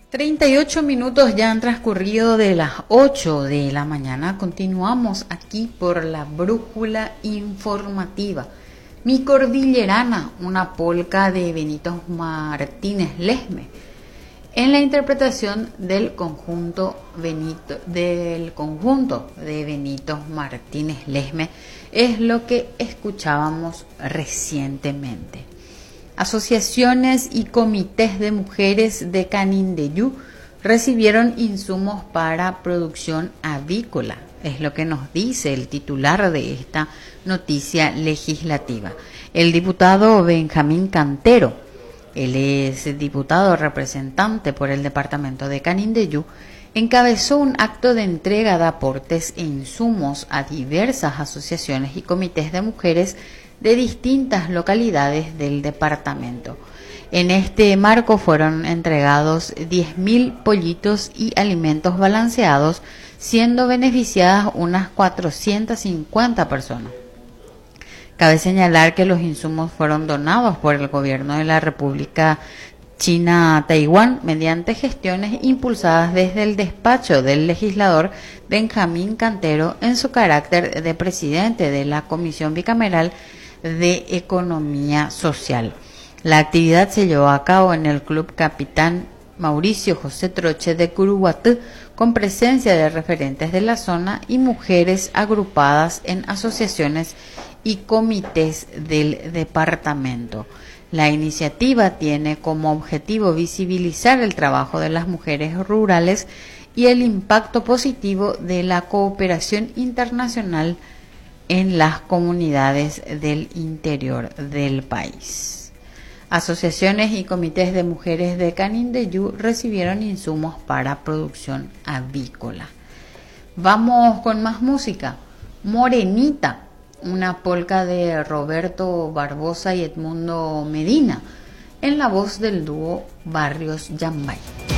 38 minutos ya han transcurrido de las 8 de la mañana. Continuamos aquí por la brújula informativa. Mi Cordillerana, una polca de Benito Martínez Lesme, en la interpretación del conjunto de Benito Martínez Lesme, es lo que escuchábamos recientemente. Asociaciones y comités de mujeres de Canindeyú recibieron insumos para producción avícola. Es lo que nos dice el titular de esta noticia legislativa. El diputado Benjamín Cantero, él es diputado representante por el departamento de Canindeyú, encabezó un acto de entrega de aportes e insumos a diversas asociaciones y comités de mujeres de distintas localidades del departamento. En este marco fueron entregados 10.000 pollitos y alimentos balanceados, siendo beneficiadas unas 450 personas. Cabe señalar que los insumos fueron donados por el gobierno de la República China-Taiwán mediante gestiones impulsadas desde el despacho del legislador Benjamín Cantero en su carácter de presidente de la Comisión Bicameral de Economía Social. La actividad se llevó a cabo en el Club Capitán Mauricio José Troche de Curuguatú, con presencia de referentes de la zona y mujeres agrupadas en asociaciones y comités del departamento. La iniciativa tiene como objetivo visibilizar el trabajo de las mujeres rurales y el impacto positivo de la cooperación internacional en las comunidades del interior del país. Asociaciones y comités de mujeres de Canindeyú recibieron insumos para producción avícola. Vamos con más música. Morenita, una polca de Roberto Barbosa y Edmundo Medina, en la voz del dúo Barrios Yambay.